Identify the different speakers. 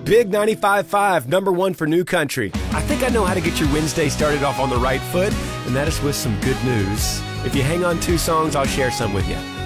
Speaker 1: Big 95.5, number one for new country. I think I know how to get your Wednesday started off on the right foot, and that is with some good news. If you hang on 2 songs, I'll share some with you.